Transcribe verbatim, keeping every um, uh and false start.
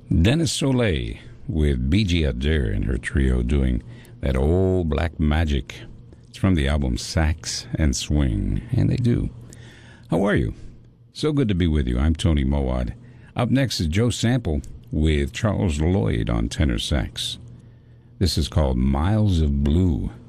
Dennis Soleil with B G Adair and her trio doing that old black magic. It's from the album Sax and Swing, and they do. How are you? So good to be with you. I'm Tony Mowat. Up next is Joe Sample with Charles Lloyd on tenor sax. This is called Miles of Blue.